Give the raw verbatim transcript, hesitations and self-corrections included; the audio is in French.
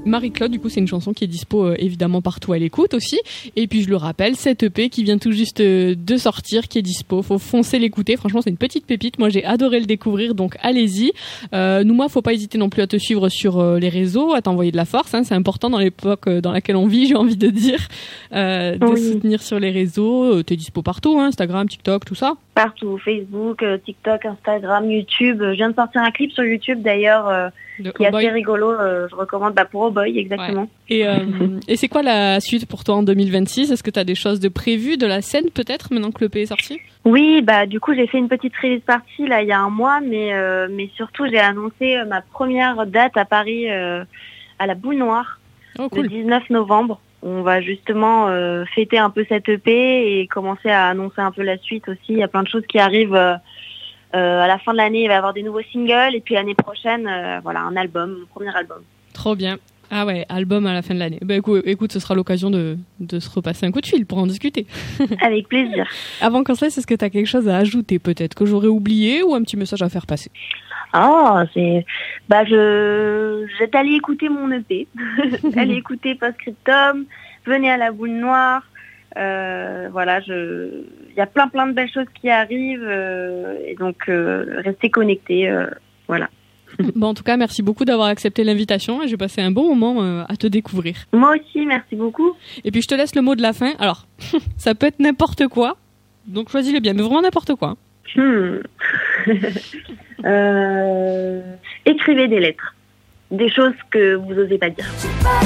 Marie-Claude, du coup, c'est une chanson qui est dispo euh, évidemment partout à l'écoute aussi. Et puis je le rappelle, cette E P qui vient tout juste euh, de sortir, qui est dispo. Faut foncer l'écouter. Franchement, c'est une petite pépite. Moi, j'ai adoré le découvrir, donc allez-y. Euh, nous, moi, faut pas hésiter non plus à te suivre sur euh, les réseaux, à t'envoyer de la force. Hein. C'est important dans l'époque euh, dans laquelle on vit, j'ai envie de dire, euh, de oui. soutenir sur les réseaux. Euh, t'es dispo partout, hein, Instagram, TikTok, tout ça. Partout, Facebook, euh, TikTok, Instagram, YouTube. Je viens de sortir un clip sur YouTube d'ailleurs euh, qui est assez rigolo. Euh, je recommande bah, pour Oh Boy, exactement. Ouais. Et, euh, et c'est quoi la suite pour toi en deux mille vingt-six? Est-ce que tu as des choses de prévues, de la scène peut-être, maintenant que l'E P est sorti? Oui, bah du coup j'ai fait une petite release party là il y a un mois, mais euh, mais surtout j'ai annoncé euh, ma première date à Paris euh, à la Boule Noire, oh, cool. le dix-neuf novembre. On va justement euh, fêter un peu cette E P et commencer à annoncer un peu la suite aussi. Il y a plein de choses qui arrivent. Euh, euh, à la fin de l'année, il va y avoir des nouveaux singles et puis l'année prochaine, euh, voilà, un album, mon premier album. Trop bien. Ah ouais, album à la fin de l'année. Bah écoute, écoute, ce sera l'occasion de, de se repasser un coup de fil pour en discuter. Avec plaisir. Avant qu'on se laisse, est-ce que tu as quelque chose à ajouter peut-être que j'aurais oublié ou un petit message à faire passer? Ah, c'est, bah je, je vais aller écouter mon E P, aller écouter Postscriptum, venez à la Boule Noire, euh, voilà, je, il y a plein plein de belles choses qui arrivent euh, et donc euh, restez connectés, euh, voilà. Bon, en tout cas, merci beaucoup d'avoir accepté l'invitation et j'ai passé un bon moment euh, à te découvrir. Moi aussi, merci beaucoup. Et puis je te laisse le mot de la fin. Alors, ça peut être n'importe quoi, donc choisis-le bien, mais vraiment n'importe quoi. Hmm. euh, écrivez des lettres, des choses que vous osez pas dire.